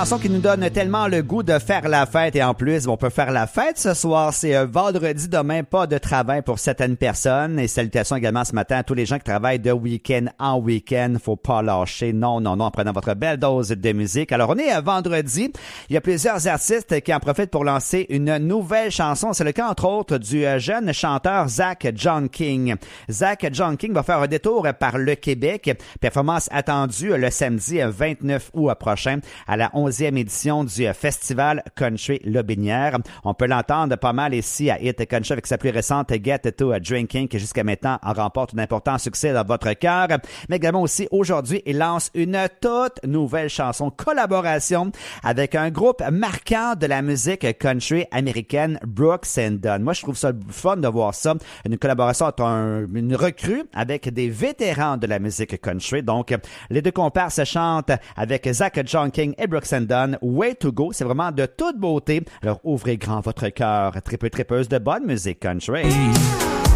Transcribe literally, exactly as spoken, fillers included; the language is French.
Chanson qui nous donne tellement le goût de faire la fête et en plus, on peut faire la fête ce soir. C'est euh, vendredi demain, pas de travail pour certaines personnes. Et salutations également ce matin à tous les gens qui travaillent de week-end en week-end. Faut pas lâcher. Non, non, non, en prenant votre belle dose de musique. Alors, on est à vendredi. Il y a plusieurs artistes qui en profitent pour lancer une nouvelle chanson. C'est le cas, entre autres, du euh, jeune chanteur Zach John King. Zach John King va faire un détour par le Québec. Performance attendue le samedi vingt-neuf août prochain à la onzième édition du Festival Country Lobinière. On peut l'entendre pas mal ici à Hit Country avec sa plus récente Get to Drinking qui jusqu'à maintenant en remporte un important succès dans votre cœur. Mais également aussi aujourd'hui, il lance une toute nouvelle chanson collaboration avec un groupe marquant de la musique country américaine, Brooks and Dunn. Moi, je trouve ça fun de voir ça. Une collaboration entre un, une recrue avec des vétérans de la musique country. Donc, les deux compères se chantent avec Zach John King et Brooks and Dunn, Way to Go. C'est vraiment de toute beauté. Alors, ouvrez grand votre cœur, tripeuse, tripeuse de bonne musique country.